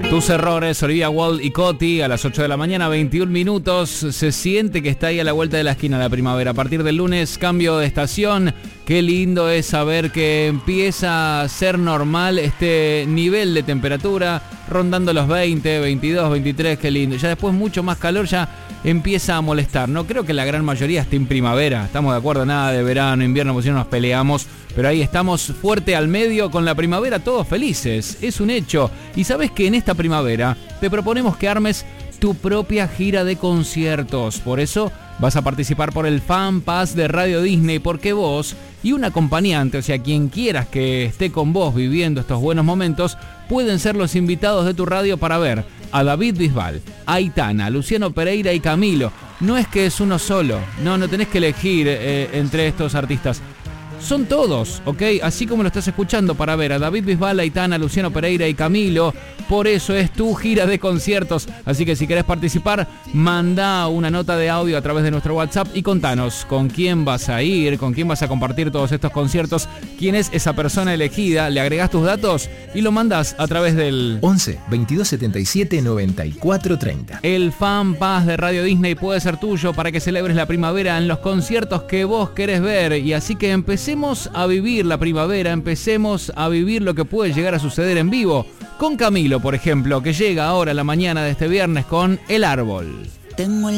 Tus errores, Olivia Wilde y Coti, a las 8 de la mañana, 21 minutos. Se siente que está ahí a la vuelta de la esquina la primavera. A partir del lunes, cambio de estación. Qué lindo es saber que empieza a ser normal este nivel de temperatura, rondando los 20, 22, 23, qué lindo. Ya después mucho más calor ya empieza a molestar. No creo que la gran mayoría esté en primavera. Estamos de acuerdo, nada de verano, invierno, pues si no nos peleamos. Pero ahí estamos fuerte al medio con la primavera, todos felices. Es un hecho. Y sabes que en esta primavera te proponemos que armes tu propia gira de conciertos. Por eso vas a participar por el Fan Pass de Radio Disney, porque vos y un acompañante, o sea, quien quieras que esté con vos viviendo estos buenos momentos, pueden ser los invitados de tu radio para ver a David Bisbal, a Aitana, Luciano Pereira y Camilo. No es que es uno solo, no tenés que elegir entre estos artistas. Son todos, ¿ok? Así como lo estás escuchando, para ver a David Bisbal, Aitana, Luciano Pereira y Camilo. Por eso es tu gira de conciertos. Así que si querés participar, manda una nota de audio a través de nuestro WhatsApp y contanos con quién vas a ir, con quién vas a compartir todos estos conciertos, quién es esa persona elegida, le agregás tus datos y lo mandas a través del 11 22 77 94 30. El Fan Pass de Radio Disney puede ser tuyo para que celebres la primavera en los conciertos que vos querés ver. Y así que empecemos a vivir la primavera, empecemos a vivir lo que puede llegar a suceder en vivo. Con Camilo, por ejemplo, que llega ahora a la mañana de este viernes con El Árbol. Tengo